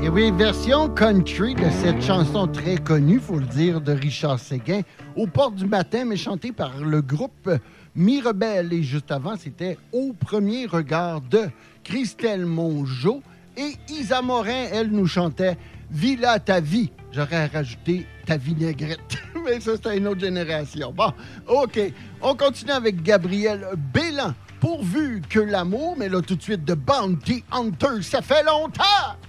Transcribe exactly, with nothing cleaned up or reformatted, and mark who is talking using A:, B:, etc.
A: Et oui, version country de cette chanson très connue, faut le dire, de Richard Séguin, Aux portes du matin, mais chantée par le groupe Mi-Rebelle. Et juste avant, c'était Au premier regard de Christelle Mongeau. Et Isa Morin, elle nous chantait Villa ta vie. J'aurais rajouté ta vinaigrette. Mais ça, c'est une autre génération. Bon, OK. On continue avec Gabriel Bélan. Pourvu que l'amour, mais là tout de suite de Bounty Hunter, ça fait longtemps!